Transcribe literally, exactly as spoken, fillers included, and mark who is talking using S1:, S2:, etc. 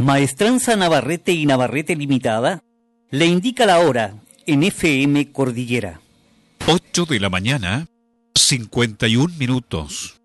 S1: Maestranza Navarrete y Navarrete Limitada le indica la hora en F M Cordillera.
S2: ocho de la mañana, cincuenta y un minutos.